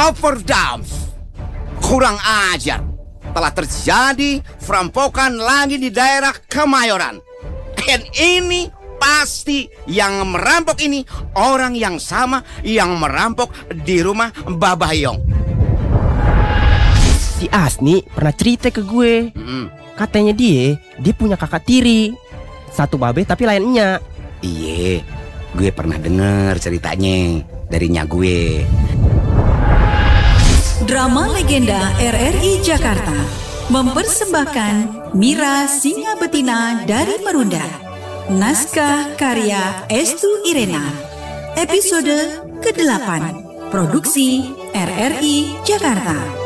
Overdams. Kurang ajar. Telah terjadi perampokan lagi di daerah Kemayoran. Dan ini pasti yang merampok ini orang yang sama yang merampok di rumah Babayong. Si Asni pernah cerita ke gue. Katanya dia punya kakak tiri. Satu babe tapi lainnya. Iya, gue pernah dengar ceritanya dari nyak gue. Drama Legenda RRI Jakarta mempersembahkan Mira Singa Betina dari Merunda. Naskah karya Estu Irena. Episode ke-8. Produksi RRI Jakarta.